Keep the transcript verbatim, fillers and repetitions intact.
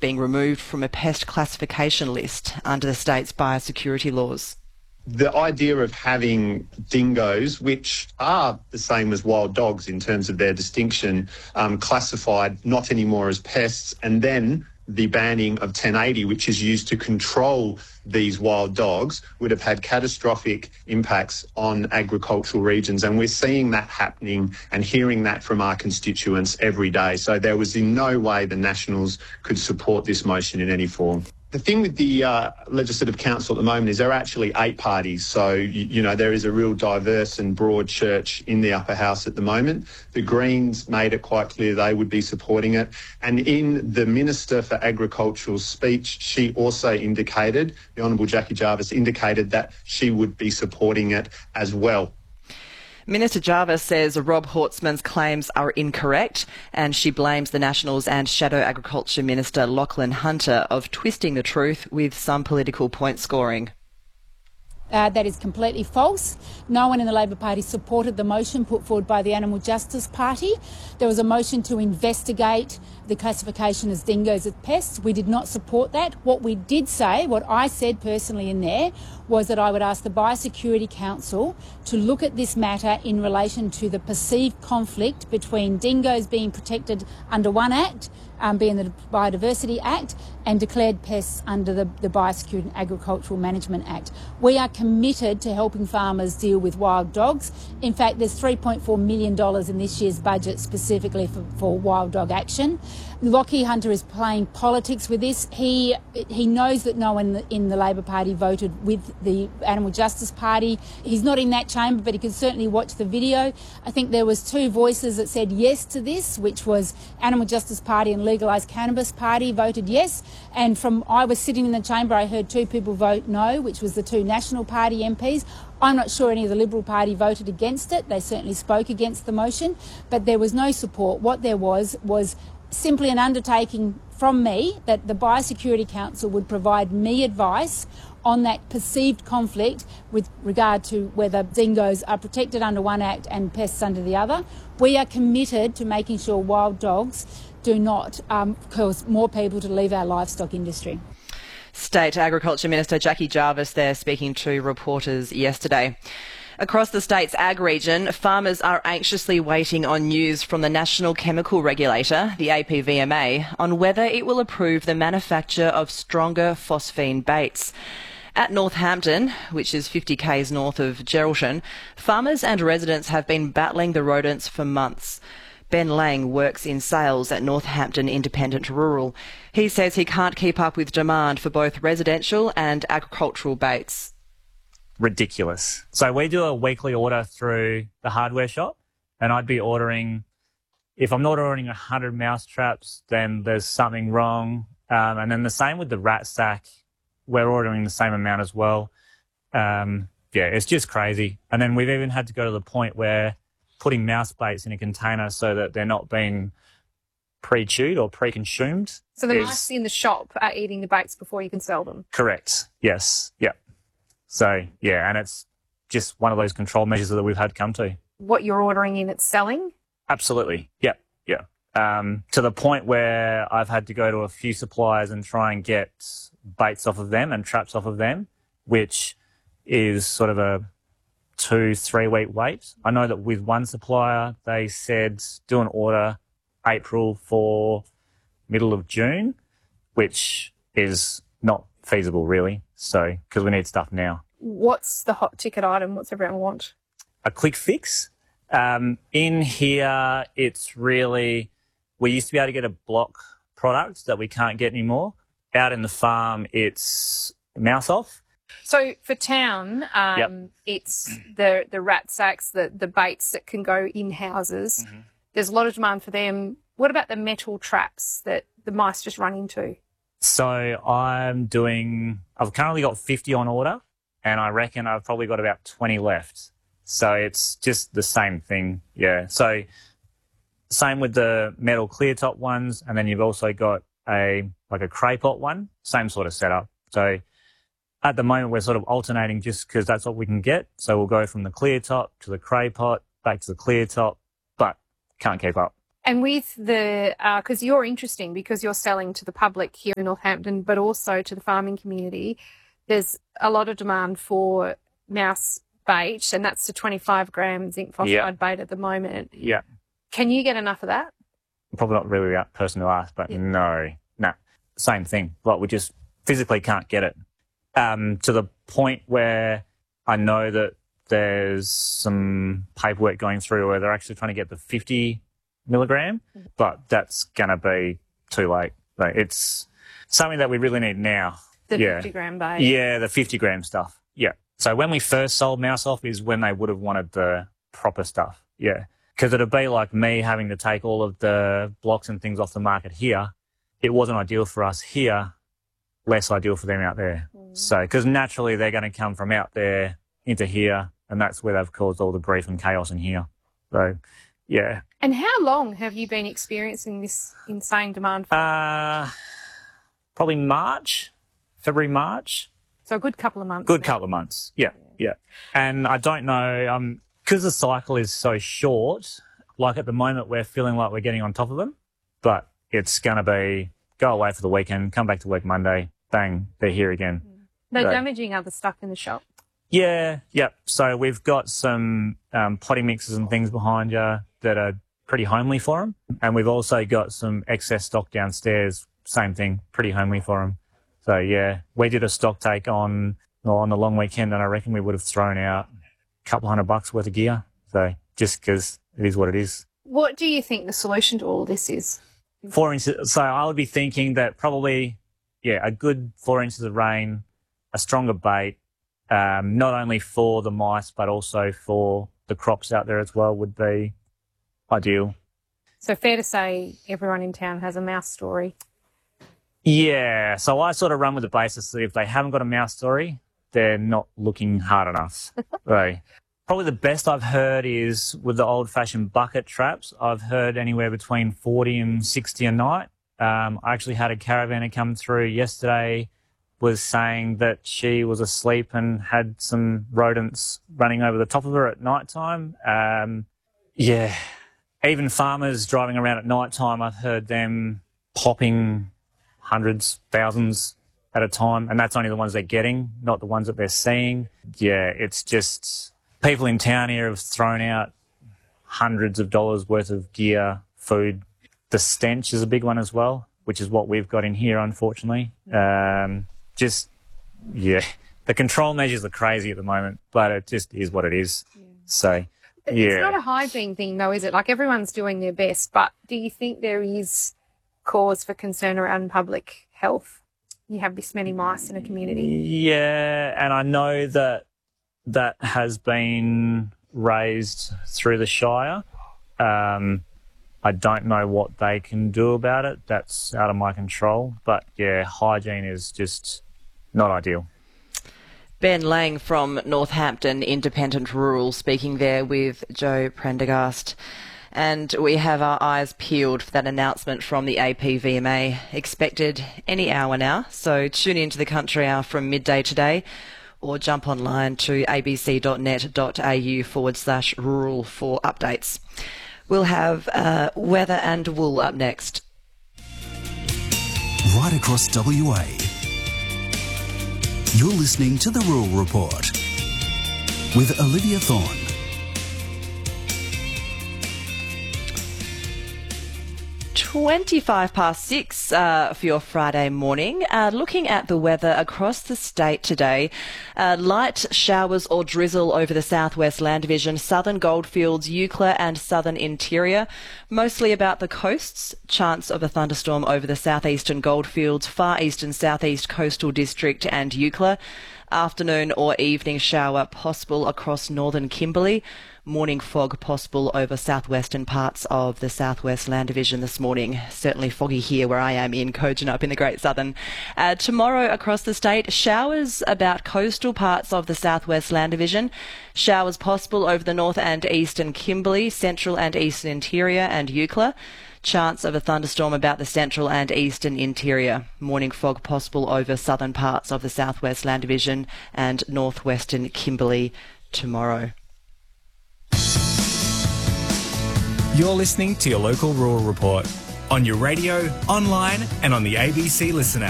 being removed from a pest classification list under the state's biosecurity laws. The idea of having dingoes, which are the same as wild dogs in terms of their distinction, um, classified not anymore as pests, and then the banning of ten eighty, which is used to control these wild dogs, would have had catastrophic impacts on agricultural regions. And we're seeing that happening and hearing that from our constituents every day. So there was in no way the Nationals could support this motion in any form. The thing with the uh, Legislative Council at the moment is there are actually eight parties. So, you, you know, there is a real diverse and broad church in the upper house at the moment. The Greens made it quite clear they would be supporting it. And in the Minister for Agricultural's speech, she also indicated, the Honourable Jackie Jarvis indicated that she would be supporting it as well. Minister Jarvis says Rob Hortsman's claims are incorrect, and she blames the Nationals and Shadow Agriculture Minister Lachlan Hunter of twisting the truth with some political point scoring. Uh, that is completely false. No one in the Labor Party supported the motion put forward by the Animal Justice Party. There was a motion to investigate the classification as dingoes as pests. We did not support that. What we did say, what I said personally in there, was that I would ask the Biosecurity Council to look at this matter in relation to the perceived conflict between dingoes being protected under one Act, um, being the Biodiversity Act, and declared pests under the, the Biosecurity and Agricultural Management Act. We are committed to helping farmers deal with wild dogs. In fact, there's three point four million dollars in this year's budget specifically for, for wild dog action. Lachie Hunter is playing politics with this. He he knows that no one in the, in the Labor Party voted with the Animal Justice Party. He's not in that chamber, but he can certainly watch the video. I think there was two voices that said yes to this, which was Animal Justice Party and Legalised Cannabis Party voted yes. And from I was sitting in the chamber, I heard two people vote no, which was the two National Party M Ps. I'm not sure any of the Liberal Party voted against it. They certainly spoke against the motion, but there was no support. What there was was simply an undertaking from me that the Biosecurity Council would provide me advice on that perceived conflict with regard to whether dingoes are protected under one Act and pests under the other. We are committed to making sure wild dogs do not um, cause more people to leave our livestock industry. State Agriculture Minister Jackie Jarvis there speaking to reporters yesterday. Across the state's ag region, farmers are anxiously waiting on news from the National Chemical Regulator, the A P V M A, on whether it will approve the manufacture of stronger phosphine baits. At Northampton, which is fifty k's north of Geraldton, farmers and residents have been battling the rodents for months. Ben Lang works in sales at Northampton Independent Rural. He says he can't keep up with demand for both residential and agricultural baits. Ridiculous. So we do a weekly order through the hardware shop, and I'd be ordering, if I'm not ordering one hundred mouse traps, then there's something wrong. Um, and then the same with the rat sack. We're ordering the same amount as well. Um, yeah, it's just crazy. And then we've even had to go to the point where putting mouse baits in a container so that they're not being pre-chewed or pre-consumed. So the is... mice in the shop are eating the baits before you can sell them? Correct. Yes. Yeah. So, yeah, and it's just one of those control measures that we've had come to. What you're ordering in, it's selling? Absolutely. Yeah. Yeah. Um, to the point where I've had to go to a few suppliers and try and get baits off of them and traps off of them, which is sort of a two, three week wait. I know that with one supplier, they said do an order April for middle of June, which is not feasible really. So, because we need stuff now. What's the hot ticket item? What's everyone want? A quick fix. Um, in here, it's really, we used to be able to get a block product that we can't get anymore. Out in the farm, it's mouse off. So for town, um, yep. it's the, the rat sacks, the, the baits that can go in houses. Mm-hmm. There's a lot of demand for them. What about the metal traps that the mice just run into? So I'm doing, I've currently got fifty on order, and I reckon I've probably got about twenty left. So it's just the same thing, yeah. So same with the metal clear top ones, and then you've also got a like a cray pot one, same sort of setup. So at the moment we're sort of alternating just because that's what we can get. So we'll go from the clear top to the cray pot, back to the clear top, but can't keep up. And with the, because uh, you're interesting because you're selling to the public here in Northampton, but also to the farming community, there's a lot of demand for mouse bait, and that's the twenty-five gram zinc phosphide Yeah. bait at the moment. Yeah. Can you get enough of that? Probably not really that person to ask, but Yeah. no, no. Same thing. Like, we just physically can't get it. Um, to the point where I know that there's some paperwork going through where they're actually trying to get the fifty milligram, but that's going to be too late. Like, it's something that we really need now. The Yeah. fifty gram bait. Yeah, the fifty gram stuff. Yeah. So when we first sold Mouse Off is when they would have wanted the proper stuff. Yeah. Because it'd be like me having to take all of the blocks and things off the market here. It wasn't ideal for us here, less ideal for them out there. Mm. So, because naturally they're going to come from out there into here, and that's where they've caused all the grief and chaos in here. So, yeah. And how long have you been experiencing this insane demand for? Uh, probably March, February, March. So a good couple of months. Good now. couple of months. Yeah, yeah. And I don't know, um, because the cycle is so short, like at the moment we're feeling like we're getting on top of them, but it's going to be go away for the weekend, come back to work Monday, bang, they're here again. They're Right. damaging other stuff in the shop. Yeah, yep. So we've got some um, potting mixes and things behind you that are pretty homely for them. And we've also got some excess stock downstairs, same thing, pretty homely for them. So, yeah, we did a stock take on on the long weekend, and I reckon we would have thrown out a couple hundred bucks worth of gear. So just because it is what it is. What do you think the solution to all this is? Four inches. So I would be thinking that probably, yeah, a good four inches of rain, a stronger bait, um, not only for the mice but also for the crops out there as well would be ideal. So fair to say everyone in town has a mouse story. Yeah. So I sort of run with the basis that if they haven't got a mouse story, they're not looking hard enough. Right. Probably the best I've heard is with the old-fashioned bucket traps. I've heard anywhere between forty and sixty a night. Um, I actually had a caravanner come through yesterday, was saying that she was asleep and had some rodents running over the top of her at night time. Um, yeah, even farmers driving around at night time, I've heard them popping hundreds, thousands at a time, and that's only the ones they're getting, not the ones that they're seeing. Yeah, it's just people in town here have thrown out hundreds of dollars worth of gear, food. The stench is a big one as well, which is what we've got in here, unfortunately. Um, just, yeah, the control measures are crazy at the moment, but it just is what it is. Yeah. So, yeah. It's not a hygiene thing, though, is it? Like, everyone's doing their best, but do you think there is cause for concern around public health? You have this many mice in a community. Yeah, and I know that that has been raised through the Shire. Um, I don't know what they can do about it. That's out of my control. But, yeah, hygiene is just not ideal. Ben Lang from Northampton Independent Rural speaking there with Joe Prendergast. And we have our eyes peeled for that announcement from the A P V M A, expected any hour now. So tune into the Country Hour from midday today, or jump online to abc.net.au forward slash rural for updates. We'll have uh, weather and wool up next. Right across W A, you're listening to The Rural Report with Olivia Thorne. twenty-five past six uh, for your Friday morning. Uh, looking at the weather across the state today, uh, light showers or drizzle over the southwest land division, southern goldfields, Eucla and southern interior. Mostly about the coasts. Chance of a thunderstorm over the southeastern goldfields, far east and southeast coastal district and Eucla. Afternoon or evening shower possible across northern Kimberley. Morning fog possible over southwestern parts of the southwest land division this morning. Certainly foggy here where I am in Kojonup in the Great Southern. Uh, tomorrow across the state, showers about coastal parts of the southwest land division. Showers possible over the north and eastern Kimberley, central and eastern interior and Eucla. Chance of a thunderstorm about the central and eastern interior. Morning fog possible over southern parts of the southwest land division and northwestern Kimberley tomorrow. You're listening to your local Rural Report on your radio, online and on the A B C Listen app.